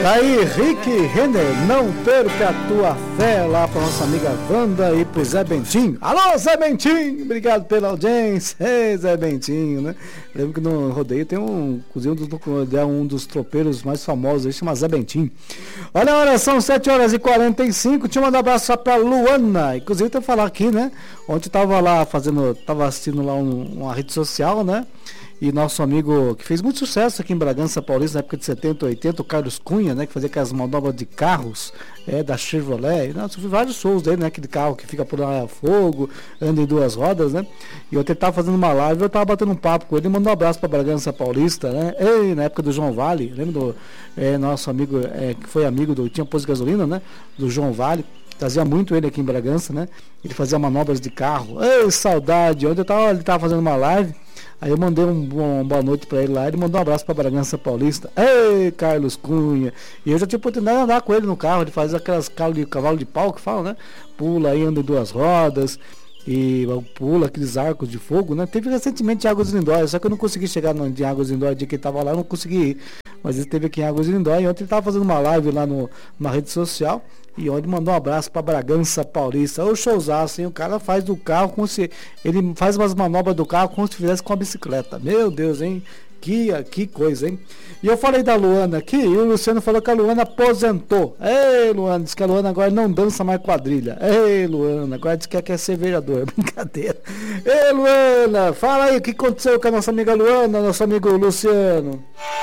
Aí, Rick Renner, não perca a tua fé, lá para nossa amiga Wanda e pro Zé Bentinho. Alô, Zé Bentinho, obrigado pela audiência. Ei, Zé Bentinho, né? Lembro que no rodeio tem um dos tropeiros mais famosos aí, chama Zé Bentinho. Olha a hora, são 7h45, deixa eu mandar um abraço só pra Luana. Inclusive, eu falar aqui, né? Ontem eu tava assistindo lá uma rede social, né? E nosso amigo, que fez muito sucesso aqui em Bragança Paulista, na época de 70, 80, o Carlos Cunha, né? Que fazia aquelas manobras de carros, da Chevrolet. Eu vi vários shows dele, né? Aquele carro que fica por lá fogo, anda em duas rodas, né? E eu tava fazendo uma live, eu tava batendo um papo com ele, mandou um abraço pra Bragança Paulista, né? E na época do João Vale, lembra do nosso amigo, que foi amigo tinha posto de gasolina, né? Do João Vale. Trazia muito ele aqui em Bragança, né? Ele fazia manobras de carro. Ei, saudade! Ontem ele tava fazendo uma live. Aí eu mandei uma boa noite pra ele lá, ele mandou um abraço pra Bragança Paulista. Ei, Carlos Cunha! E eu já tive oportunidade de andar com ele no carro, ele faz aquelas cavalo de pau que fala, né? Pula aí, anda em duas rodas, e pula aqueles arcos de fogo, né? Teve recentemente em Águas de Lindóia, só que eu não consegui chegar em Águas de Lindóia, o dia que ele tava lá, eu não consegui ir. Mas ele esteve aqui em Águas de Lindóia, e ontem ele tava fazendo uma live lá numa rede social, e onde mandou um abraço para Bragança Paulista. O showzaço, hein? O cara faz do carro como se... Ele faz umas manobras do carro como se fizesse com a bicicleta. Meu Deus, hein? Que coisa, hein? E eu falei da Luana aqui, e o Luciano falou que a Luana aposentou. Ei, Luana, diz que a Luana agora não dança mais quadrilha. Ei, Luana, agora diz que quer ser vereador. Brincadeira. Ei, Luana, fala aí o que aconteceu com a nossa amiga Luana, nosso amigo Luciano.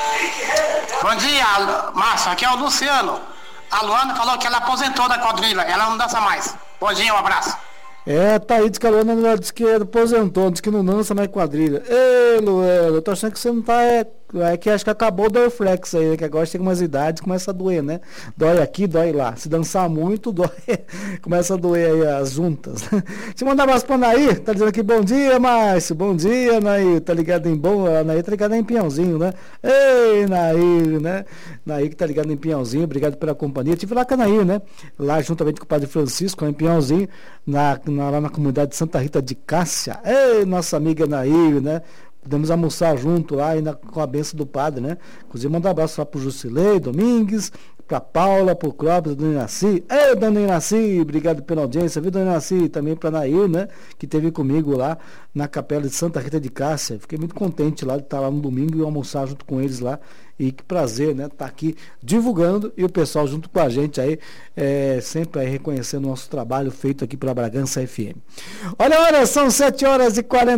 Bom dia, Márcio, aqui é o Luciano. A Luana falou que ela aposentou da quadrilha, ela não dança mais. Bom dia, um abraço. Tá aí, diz que a Luana disse que aposentou, diz que não dança mais quadrilha. Ei, Luana, eu tô achando que você não tá... que acho que acabou o Dorflex aí, que agora chega umas idades, começa a doer, né? Dói aqui, dói lá. Se dançar muito, dói, começa a doer aí as juntas. Deixa eu mandar um abraço pra Nair, tá dizendo aqui, bom dia, Márcio, bom dia, Nair, tá ligado em a Nair tá ligada em Pinhãozinho, né? Ei, Nair, né? Nair que tá ligado em Pinhãozinho, obrigado pela companhia. Estive lá com a Nair, né? Lá juntamente com o Padre Francisco, em Pinhãozinho, lá na comunidade de Santa Rita de Cássia. Ei, nossa amiga Nair, né? Podemos almoçar junto lá ainda com a bênção do padre, né? Inclusive, manda um abraço lá pro Jusilei Domingues, pra Paula, pro Clóvis, dona Inaci. Ei, dona Inaci, obrigado pela audiência, viu, dona Inaci? Também pra Nair, né? Que esteve comigo lá na capela de Santa Rita de Cássia. Fiquei muito contente lá de estar lá no domingo e almoçar junto com eles lá. E que prazer, né? Tá aqui divulgando e o pessoal junto com a gente aí, sempre aí reconhecendo o nosso trabalho feito aqui pela Bragança FM. Olha, são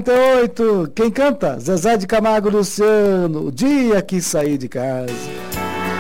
7h48. Quem canta? Zezé de Camargo Luciano. O dia que saí de casa.